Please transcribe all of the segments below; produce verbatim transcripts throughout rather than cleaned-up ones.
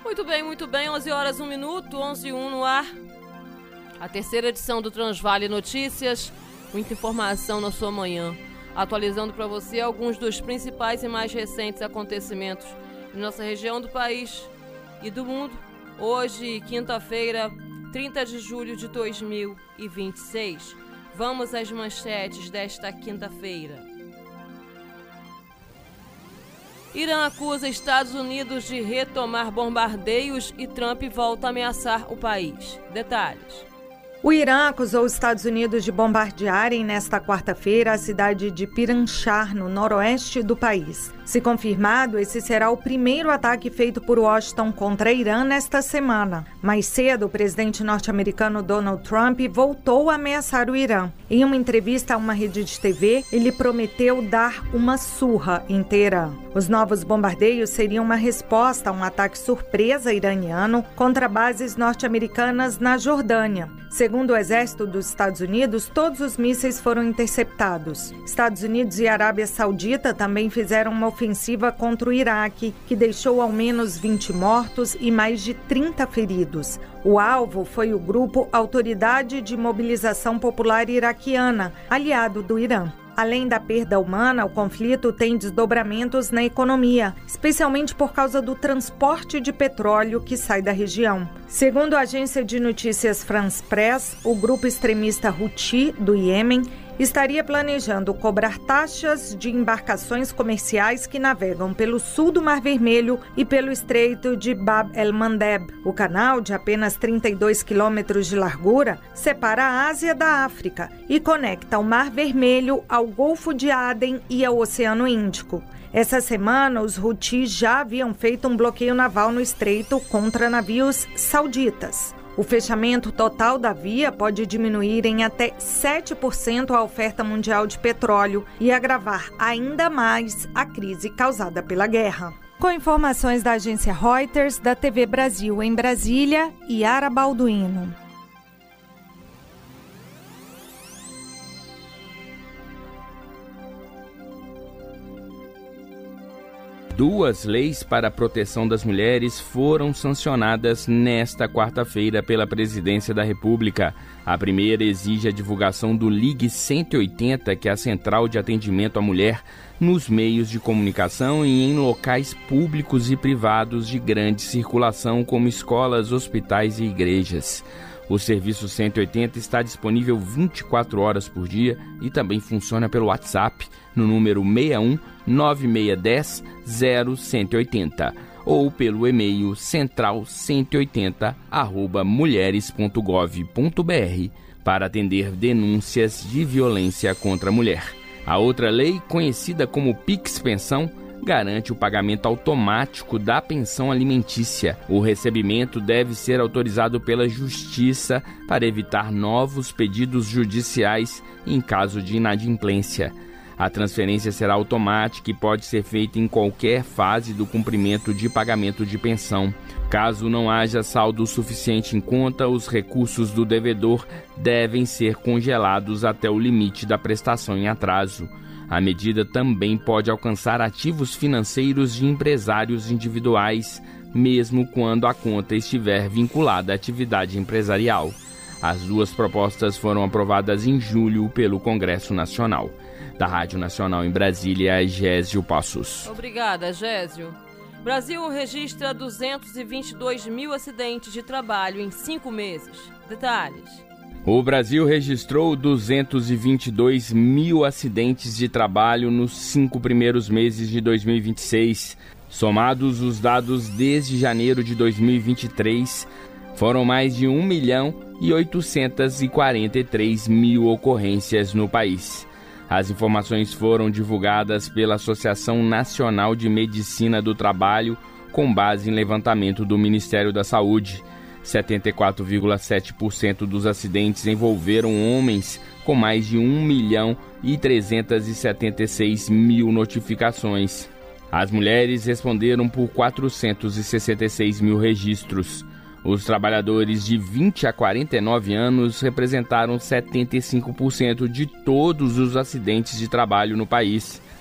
Muito bem, muito bem, onze horas, um minuto, onze e um no ar. A terceira edição do Transvale Notícias, muita informação na sua manhã. Atualizando para você alguns dos principais e mais recentes acontecimentos em nossa região do país e do mundo. Hoje, quinta-feira, trinta de julho de dois mil e vinte e seis. Vamos às manchetes desta quinta-feira. Irã acusa Estados Unidos de retomar bombardeios e Trump volta a ameaçar o país. Detalhes. O Irã acusou os Estados Unidos de bombardearem nesta quarta-feira a cidade de Piranshah, no noroeste do país. Se confirmado, esse será o primeiro ataque feito por Washington contra Irã nesta semana. Mais cedo, o presidente norte-americano Donald Trump voltou a ameaçar o Irã. Em uma entrevista a uma rede de T V, ele prometeu dar uma surra em Teherã. Os novos bombardeios seriam uma resposta a um ataque surpresa iraniano contra bases norte-americanas na Jordânia. Segundo o exército dos Estados Unidos, todos os mísseis foram interceptados. Estados Unidos e Arábia Saudita também fizeram uma ofensiva contra o Iraque, que deixou ao menos vinte mortos e mais de trinta feridos. O alvo foi o grupo Autoridade de Mobilização Popular Iraquiana, aliado do Irã. Além da perda humana, o conflito tem desdobramentos na economia, especialmente por causa do transporte de petróleo que sai da região. Segundo a agência de notícias France Press, o grupo extremista Houthi do Iêmen estaria planejando cobrar taxas de embarcações comerciais que navegam pelo sul do Mar Vermelho e pelo estreito de Bab el-Mandeb. O canal, de apenas trinta e dois quilômetros de largura, separa a Ásia da África e conecta o Mar Vermelho ao Golfo de Aden e ao Oceano Índico. Essa semana, os Houthis já haviam feito um bloqueio naval no estreito contra navios sauditas. O fechamento total da via pode diminuir em até sete por cento a oferta mundial de petróleo e agravar ainda mais a crise causada pela guerra. Com informações da agência Reuters, da T V Brasil em Brasília, Yara Balduino. Duas leis para a proteção das mulheres foram sancionadas nesta quarta-feira pela Presidência da República. A primeira exige a divulgação do Ligue cento e oitenta, que é a central de atendimento à mulher, nos meios de comunicação e em locais públicos e privados de grande circulação, como escolas, hospitais e igrejas. O serviço cento e oitenta está disponível vinte e quatro horas por dia e também funciona pelo WhatsApp no número seis um nove seis um zero zero um oito zero ou pelo e-mail central cento e oitenta arroba mulheres ponto gov ponto br para atender denúncias de violência contra a mulher. A outra lei, conhecida como Pix Pensão, garante o pagamento automático da pensão alimentícia. O recebimento deve ser autorizado pela Justiça para evitar novos pedidos judiciais em caso de inadimplência. A transferência será automática e pode ser feita em qualquer fase do cumprimento de pagamento de pensão. Caso não haja saldo suficiente em conta, os recursos do devedor devem ser congelados até o limite da prestação em atraso. A medida também pode alcançar ativos financeiros de empresários individuais, mesmo quando a conta estiver vinculada à atividade empresarial. As duas propostas foram aprovadas em julho pelo Congresso Nacional. Da Rádio Nacional em Brasília, Gésio Passos. Obrigada, Gésio. Brasil registra duzentos e vinte e dois mil acidentes de trabalho em cinco meses. Detalhes. O Brasil registrou duzentos e vinte e dois mil acidentes de trabalho nos cinco primeiros meses de dois mil e vinte e seis. Somados os dados desde janeiro de dois mil e vinte e três, foram mais de um milhão e oitocentos e quarenta e três mil ocorrências no país. As informações foram divulgadas pela Associação Nacional de Medicina do Trabalho, com base em levantamento do Ministério da Saúde. setenta e quatro vírgula sete por cento dos acidentes envolveram homens, com mais de um milhão e trezentos e setenta e seis mil notificações. As mulheres responderam por quatrocentos e sessenta e seis mil registros. Os trabalhadores de vinte a quarenta e nove anos representaram setenta e cinco por cento de todos os acidentes de trabalho no país.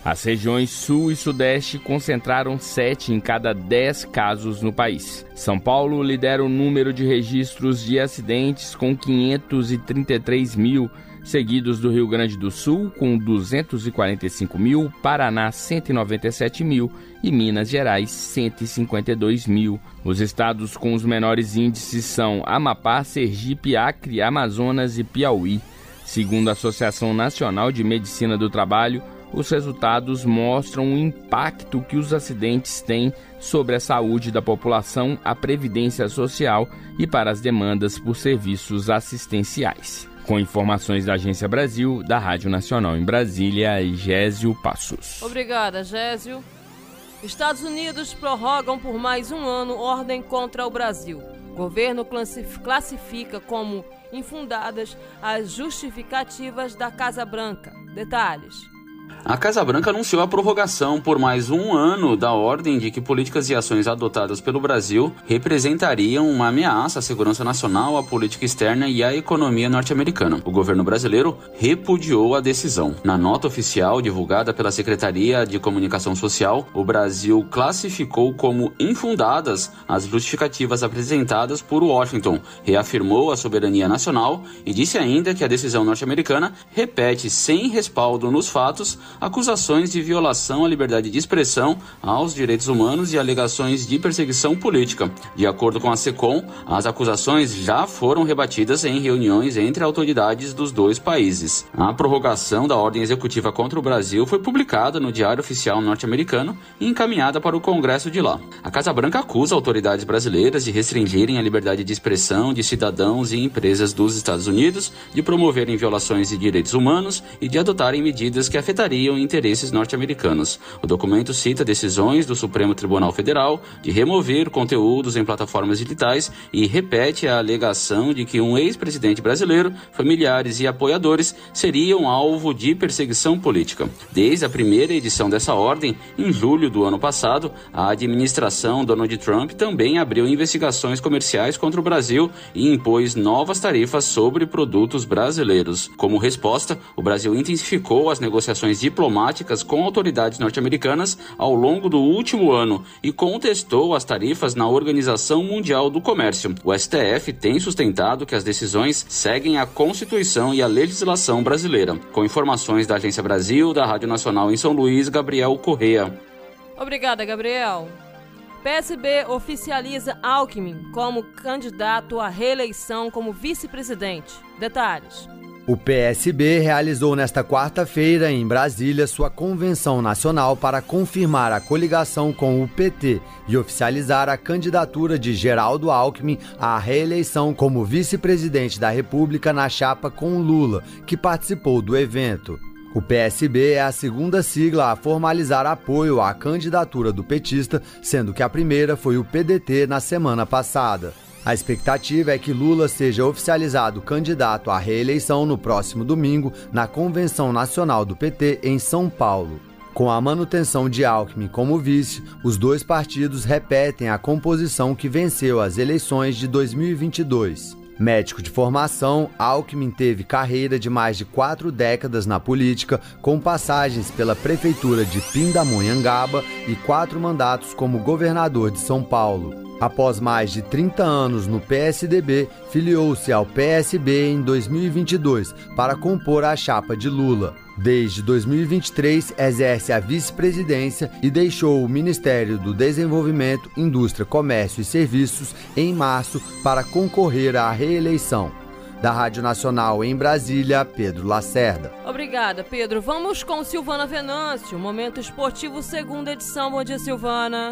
As regiões Sul e Sudeste concentraram sete em cada dez casos no país. São Paulo lidera o número de registros de acidentes com quinhentos e trinta e três mil, seguidos do Rio Grande do Sul com duzentos e quarenta e cinco mil, Paraná cento e noventa e sete mil e Minas Gerais cento e cinquenta e dois mil. Os estados com os menores índices são Amapá, Sergipe, Acre, Amazonas e Piauí. Segundo a Associação Nacional de Medicina do Trabalho, os resultados mostram o impacto que os acidentes têm sobre a saúde da população, a previdência social e para as demandas por serviços assistenciais. Com informações da Agência Brasil, da Rádio Nacional em Brasília, Gésio Passos. Obrigada, Gésio. Estados Unidos prorrogam por mais um ano ordem contra o Brasil. O governo classifica como infundadas as justificativas da Casa Branca. Detalhes. A Casa Branca anunciou a prorrogação por mais um ano da ordem de que políticas e ações adotadas pelo Brasil representariam uma ameaça à segurança nacional, à política externa e à economia norte-americana. O governo brasileiro repudiou a decisão. Na nota oficial divulgada pela Secretaria de Comunicação Social, o Brasil classificou como infundadas as justificativas apresentadas por Washington, reafirmou a soberania nacional e disse ainda que a decisão norte-americana repete sem respaldo nos fatos acusações de violação à liberdade de expressão, aos direitos humanos e alegações de perseguição política. De acordo com a SECOM, as acusações já foram rebatidas em reuniões entre autoridades dos dois países. A prorrogação da ordem executiva contra o Brasil foi publicada no Diário Oficial norte-americano e encaminhada para o Congresso de lá. A Casa Branca acusa autoridades brasileiras de restringirem a liberdade de expressão de cidadãos e empresas dos Estados Unidos, de promoverem violações de direitos humanos e de adotarem medidas que afetariam interesses norte-americanos. O documento cita decisões do Supremo Tribunal Federal de remover conteúdos em plataformas digitais e repete a alegação de que um ex-presidente brasileiro, familiares e apoiadores seriam alvo de perseguição política. Desde a primeira edição dessa ordem, em julho do ano passado, a administração Donald Trump também abriu investigações comerciais contra o Brasil e impôs novas tarifas sobre produtos brasileiros. Como resposta, o Brasil intensificou as negociações diplomáticas com autoridades norte-americanas ao longo do último ano e contestou as tarifas na Organização Mundial do Comércio. O S T F tem sustentado que as decisões seguem a Constituição e a legislação brasileira. Com informações da Agência Brasil, da Rádio Nacional em São Luís, Gabriel Correia. Obrigada, Gabriel. P S B oficializa Alckmin como candidato à reeleição como vice-presidente. Detalhes. O P S B realizou nesta quarta-feira, em Brasília, sua convenção nacional para confirmar a coligação com o P T e oficializar a candidatura de Geraldo Alckmin à reeleição como vice-presidente da República na chapa com Lula, que participou do evento. O P S B é a segunda sigla a formalizar apoio à candidatura do petista, sendo que a primeira foi o P D T na semana passada. A expectativa é que Lula seja oficializado candidato à reeleição no próximo domingo na Convenção Nacional do P T em São Paulo. Com a manutenção de Alckmin como vice, os dois partidos repetem a composição que venceu as eleições de dois mil e vinte e dois. Médico de formação, Alckmin teve carreira de mais de quatro décadas na política, com passagens pela prefeitura de Pindamonhangaba e quatro mandatos como governador de São Paulo. Após mais de trinta anos no P S D B, filiou-se ao P S B em dois mil e vinte e dois para compor a chapa de Lula. Desde dois mil e vinte e três, exerce a vice-presidência e deixou o Ministério do Desenvolvimento, Indústria, Comércio e Serviços em março para concorrer à reeleição. Da Rádio Nacional em Brasília, Pedro Lacerda. Obrigada, Pedro. Vamos com Silvana Venâncio, Momento Esportivo, segunda edição. Bom dia, Silvana.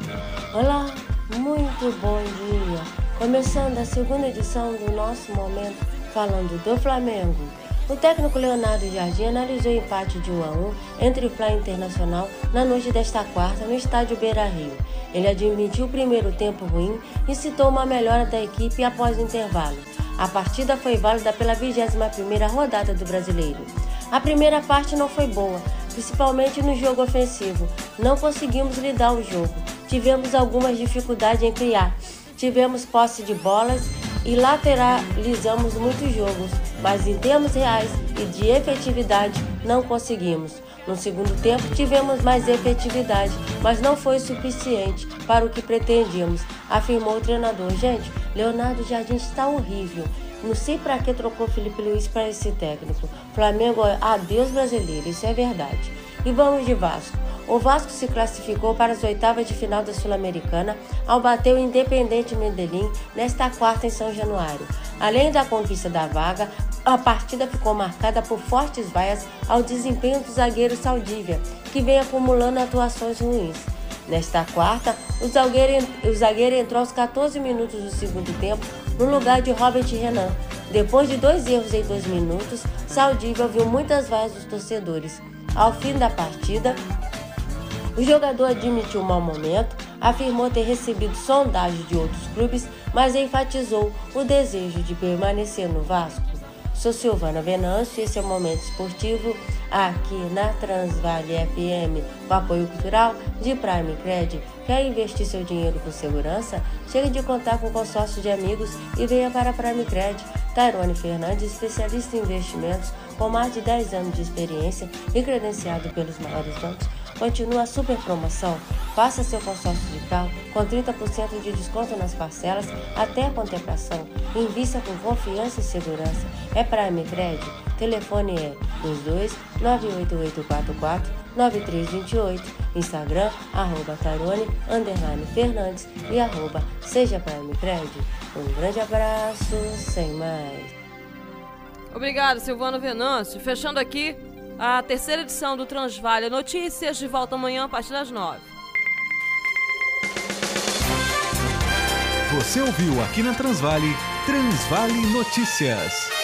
Olá, muito bom dia. Começando a segunda edição do nosso Momento, falando do Flamengo. O técnico Leonardo Jardim analisou o empate de um a um entre o Fla Internacional na noite desta quarta no estádio Beira-Rio. Ele admitiu o primeiro tempo ruim e citou uma melhora da equipe após o intervalo. A partida foi válida pela vigésima primeira rodada do Brasileiro. A primeira parte não foi boa, principalmente no jogo ofensivo. Não conseguimos lidar o jogo. Tivemos algumas dificuldades em criar. Tivemos posse de bolas e lateralizamos muitos jogos, mas em termos reais e de efetividade não conseguimos. No segundo tempo, tivemos mais efetividade, mas não foi suficiente para o que pretendíamos, afirmou o treinador. Gente, Leonardo Jardim está horrível. Não sei para que trocou Felipe Luiz para esse técnico. Flamengo, adeus brasileiro, isso é verdade. E vamos de Vasco. O Vasco se classificou para as oitavas de final da Sul-Americana ao bater o Independente Medellín nesta quarta em São Januário. Além da conquista da vaga, a partida ficou marcada por fortes vaias ao desempenho do zagueiro Saldívia, que vem acumulando atuações ruins. Nesta quarta, o zagueiro, o zagueiro entrou aos catorze minutos do segundo tempo no lugar de Robert Renan. Depois de dois erros em dois minutos, Saldívia ouviu muitas vaias dos torcedores. Ao fim da partida, o jogador admitiu um mau momento, afirmou ter recebido sondagens de outros clubes, mas enfatizou o desejo de permanecer no Vasco. Sou Silvana Venâncio e esse é o Momento Esportivo aqui na Transvale F M, com apoio cultural de Prime Credit. Quer investir seu dinheiro com segurança? Chega de contar com consórcio de amigos e venha para a Prime Credit. Tairone Fernandes, especialista em investimentos com mais de dez anos de experiência e credenciado pelos maiores bancos, continua a super promoção. Faça seu consórcio de carro com trinta por cento de desconto nas parcelas até a contemplação. Invista com confiança e segurança. É Prime Credit. Telefone é dois dois nove oito oito quatro quatro nove três dois oito. Instagram, arroba Tairone, underline Fernandes e arroba Seja Prime Credit. Um grande abraço, sem mais. Obrigado, Silvano Venâncio. Fechando aqui a terceira edição do Transvale Notícias, de volta amanhã a partir das nove. Você ouviu aqui na Transvale, Transvale Notícias.